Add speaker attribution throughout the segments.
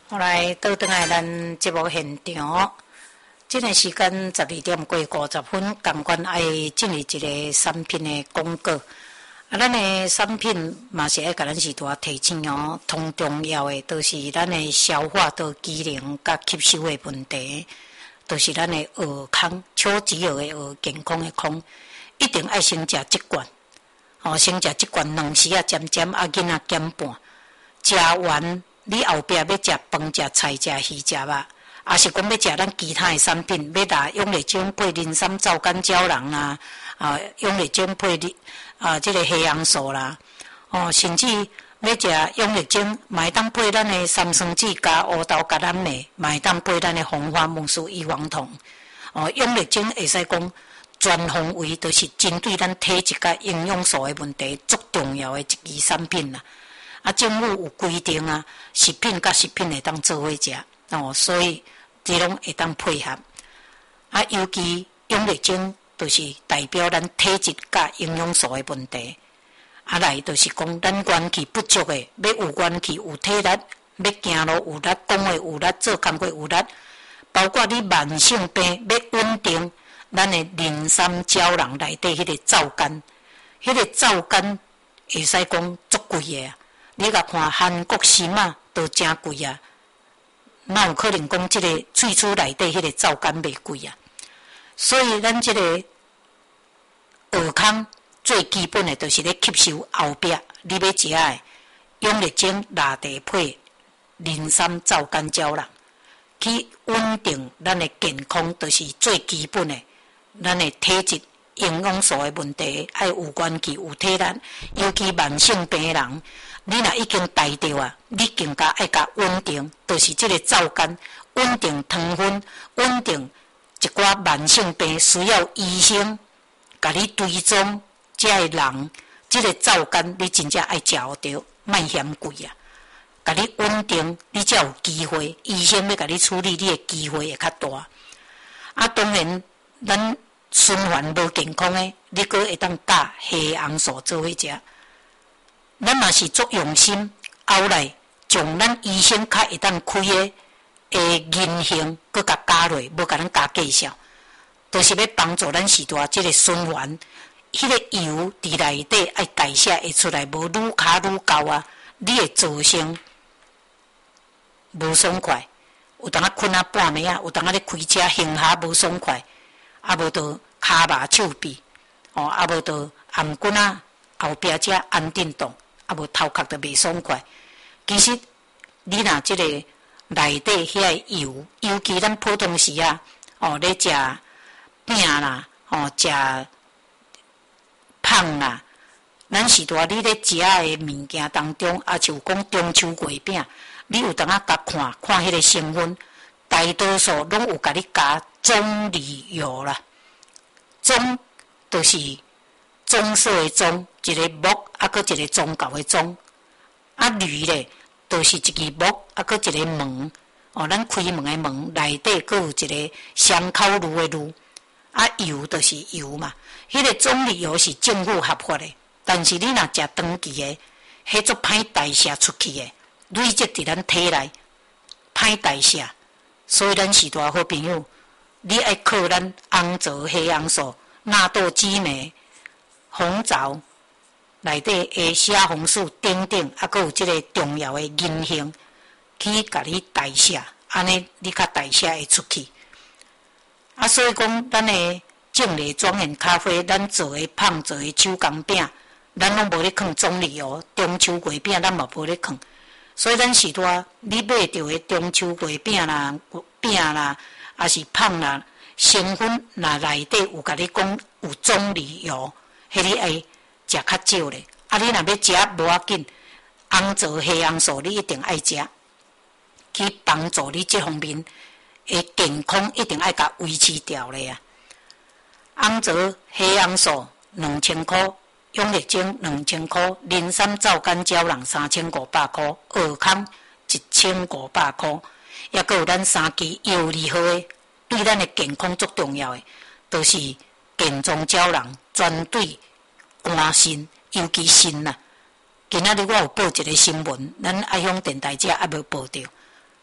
Speaker 1: 后来倒转来咱节目现场，这个时间12点过50分，同款爱进入一个产品的广告。咱的产品嘛是爱甲咱时代提醒哦，同重要的都是咱的消化道机能甲吸收的问题，都是咱的蚵康，超级蚵的蚵，健康的康，一定爱先食1罐。先食1罐2时渐渐囡仔减半，食完你后壁要食饭、食菜、食鱼、食肉，也是讲要食咱其他的产品，要拿用力精配磷酸皂苷胶囊啦，用力精配这个黑杨素啦，甚至要食用力精，嘛会当配咱的三酸酯加乌豆橄榄镁，嘛会当配咱的红花木素异黄酮。用力精会使讲全方位，就是针对咱体质甲营养素的问题，足重要的一支产品啦。政府有规定啊，食品甲食品会当做伙食，所以这拢会当配合。尤其用力精就是代表咱体质甲营养素的问题。来就是讲咱元气不足的，要有元气、有体力，要行路有力、讲话有力、做工作有力，包括你慢性病要稳定，咱的磷酸胶囊内底迄个皂苷，迄个皂苷会使讲足贵的啊！你甲看韩国锌啊，都真贵啊！哪有可能讲即个喙齿内底迄个皂苷袂贵啊？所以咱即个蚵康最基本的，就是咧吸收后壁你要食的用力精、拉地配磷酸皂苷胶囊，去稳定咱的健康，就是最基本的咱的体质、营养素的问题，爱有元气、有体力，尤其慢性病人。你若已经大着啊，你更加爱甲稳定，就是这个皂苷稳定糖分，稳定一寡慢性病需要医生甲你追踪，这个人这个皂苷你真正爱食着，莫嫌贵啊！甲你稳定，你才有机会，医生要甲你处理，你的机会会较大。当然，咱循环无健康的，你阁会当甲黑红素做伙食。咱嘛是足用心，后来从咱医生较会当开的银杏，佮甲加落，无甲咱加介绍，都是要帮助咱时代即个循环，迄个油伫内底爱代谢会出来，无愈卡愈高啊，你会造成无爽快，有当困半暝啊，有当咧开车行下无爽快，无就骹麻手臂，无就颔骨后壁遮安定动。无头壳就袂爽快。其实你若即个内底遐个油，尤其咱普通时啊，咧食饼啦，食芳啦，咱时代你咧食的物件当中，就讲中秋月饼，你有当甲看迄个成分，大多数拢有甲你加棕榈油啦。棕就是棕色的棕，一个木，搁一个宗教的宗。铝咧，就是一支木，搁一个门。咱开门的门内底搁有一个双口炉的炉。油就是油嘛，迄个棕榈油是政府合法的，但是你若食长期的，迄足歹代谢出去的，累积伫咱体内，歹代谢。所以咱时代好朋友，你爱靠咱红枣、黑红素、纳豆激酶。红枣内底的血红素等等，搁有即个重要的银杏，去甲你代谢，安尼你较代谢会出去。所以讲，咱的正例庄园咖啡，咱做的芳做的手工饼，咱拢无咧放棕榈油。中秋月饼咱嘛无咧放，所以咱时代你买到的中秋月饼啦、饼啦，也是芳啦，成分若内底有甲你讲有棕榈油。迄你爱食较少咧，你若要食无要紧，红枣、黑红素你一定爱食，去帮助你这方面的健康一定爱甲维持掉咧啊！红枣、黑红素2000块，用力精2000块，磷酸皂苷胶囊3500块，蚵康1500块，也阁有咱3支药理好的，对咱的健康足重要的，都是健壮胶囊，专对肝肾，尤其肾啦。今仔日我有报一个新闻，咱爱乡电台遮还无报着，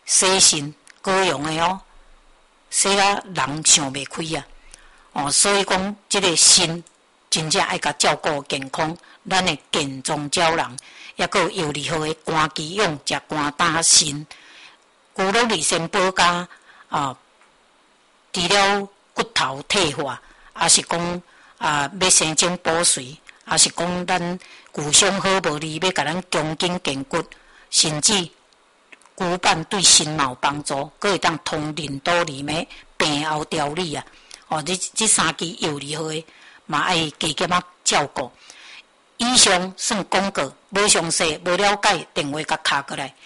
Speaker 1: 洗腎高阳的哦，洗啊人想袂开啊。哦，所以讲，即个肾真正爱甲照顾健康，咱的健壮鸟人，抑佫有幼儿好的肝肌用，食肝胆肾，骨碌里先保加除了骨头退化，也是讲要生精补髓，也是讲咱骨伤好无力，要甲咱强筋健骨，甚至骨板对心嘛有帮助，佫会当通淋多里面病后调理啊。哦，这三支幼儿好的嘛爱加减仔照顾。以上算广告，无详细、无了解，电话甲敲过来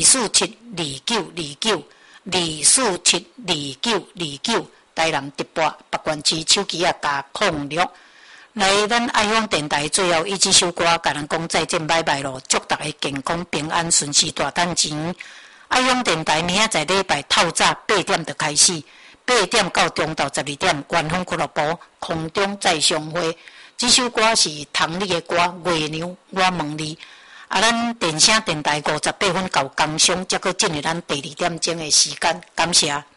Speaker 1: 2472929，2472929，台南直播北关区手机啊加06。来，咱爱乡电台最后以这首歌，甲咱讲再见拜拜咯，祝大家健康平安顺遂大赚钱。爱乡电台明仔载礼拜透早8点就开始，8点到中昼12点，元丰俱乐部空中再相会。这首歌是唐丽的歌《月娘我问你》。咱电声电台58分到工商，才佫进入咱第2点钟的时间，感谢。